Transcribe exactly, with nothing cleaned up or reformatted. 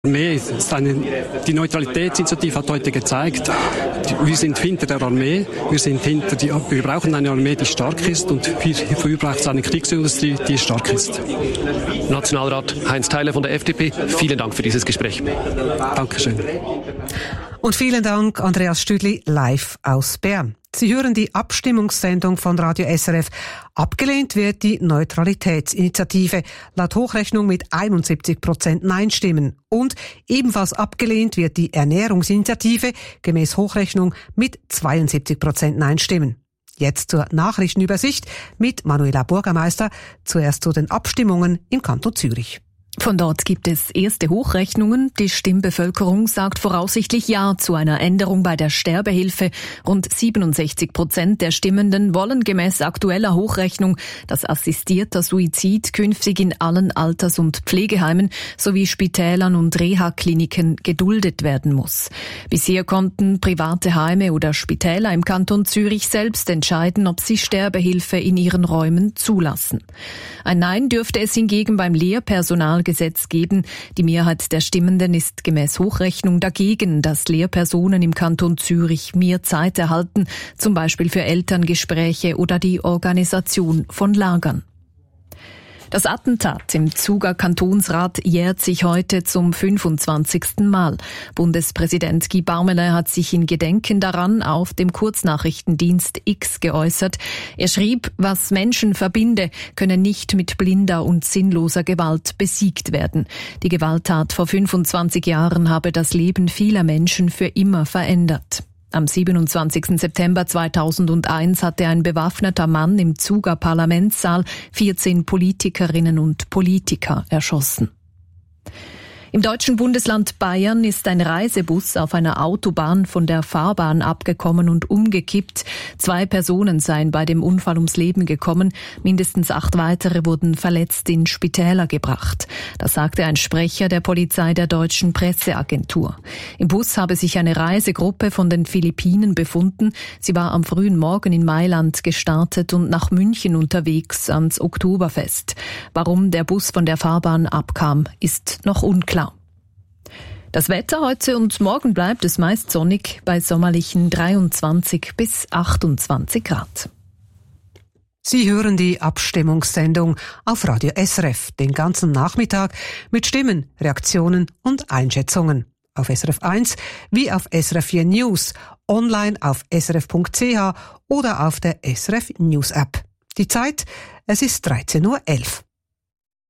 Armee ist eine, die Neutralitätsinitiative hat heute gezeigt, wir sind hinter der Armee, wir sind hinter die, wir brauchen eine Armee, die stark ist, und hierfür braucht es eine Kriegsindustrie, die stark ist. Nationalrat Heinz Theiler von der F D P, vielen Dank für dieses Gespräch. Dankeschön. Und vielen Dank, Andreas Stüdli, live aus Bern. Sie hören die Abstimmungssendung von Radio S R F. Abgelehnt wird die Neutralitätsinitiative, laut Hochrechnung mit einundsiebzig Prozent Nein-Stimmen. Und ebenfalls abgelehnt wird die Ernährungsinitiative, gemäß Hochrechnung mit zweiundsiebzig Prozent Nein-Stimmen. Jetzt zur Nachrichtenübersicht mit Manuela Bürgermeister. Zuerst zu den Abstimmungen im Kanton Zürich. Von dort gibt es erste Hochrechnungen. Die Stimmbevölkerung sagt voraussichtlich Ja zu einer Änderung bei der Sterbehilfe. Rund siebenundsechzig Prozent der Stimmenden wollen gemäß aktueller Hochrechnung, dass assistierter Suizid künftig in allen Alters- und Pflegeheimen sowie Spitälern und Reha-Kliniken geduldet werden muss. Bisher konnten private Heime oder Spitäler im Kanton Zürich selbst entscheiden, ob sie Sterbehilfe in ihren Räumen zulassen. Ein Nein dürfte es hingegen beim Lehrpersonal Gesetz geben. Die Mehrheit der Stimmenden ist gemäß Hochrechnung dagegen, dass Lehrpersonen im Kanton Zürich mehr Zeit erhalten, zum Beispiel für Elterngespräche oder die Organisation von Lagern. Das Attentat im Zuger Kantonsrat jährt sich heute zum fünfundzwanzigsten Mal. Bundespräsident Guy Parmelin hat sich in Gedenken daran auf dem Kurznachrichtendienst X geäußert. Er schrieb, was Menschen verbinde, könne nicht mit blinder und sinnloser Gewalt besiegt werden. Die Gewalttat vor fünfundzwanzig Jahren habe das Leben vieler Menschen für immer verändert. Am siebenundzwanzigsten September zweitausendeins hatte ein bewaffneter Mann im Zuger Parlamentssaal vierzehn Politikerinnen und Politiker erschossen. Im deutschen Bundesland Bayern ist ein Reisebus auf einer Autobahn von der Fahrbahn abgekommen und umgekippt. Zwei Personen seien bei dem Unfall ums Leben gekommen. Mindestens acht weitere wurden verletzt in Spitäler gebracht. Das sagte ein Sprecher der Polizei der Deutschen Presseagentur. Im Bus habe sich eine Reisegruppe von den Philippinen befunden. Sie war am frühen Morgen in Mailand gestartet und nach München unterwegs ans Oktoberfest. Warum der Bus von der Fahrbahn abkam, ist noch unklar. Das Wetter heute und morgen bleibt es meist sonnig bei sommerlichen dreiundzwanzig bis achtundzwanzig Grad. Sie hören die Abstimmungssendung auf Radio S R F den ganzen Nachmittag mit Stimmen, Reaktionen und Einschätzungen. Auf S R F eins wie auf S R F vier News, online auf s r f punkt c h oder auf der S R F News App. Die Zeit, es ist dreizehn Uhr elf.